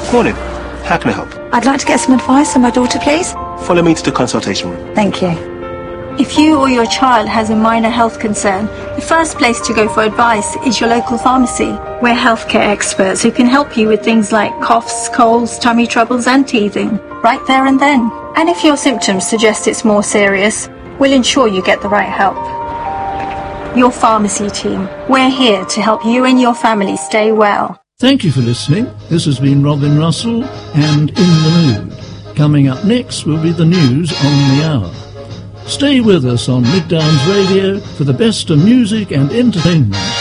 Morning. How can I help? I'd like to get some advice on my daughter, please. Follow me to the consultation room. Thank you. If you or your child has a minor health concern, the first place to go for advice is your local pharmacy. We're healthcare experts who can help you with things like coughs, colds, tummy troubles and teething, right there and then. And if your symptoms suggest it's more serious, we'll ensure you get the right help. Your pharmacy team, we're here to help you and your family stay well. Thank you for listening. This has been Robin Russell and In the Mood. Coming up next will be the news on the hour. Stay with us on Midlands Radio for the best of music and entertainment.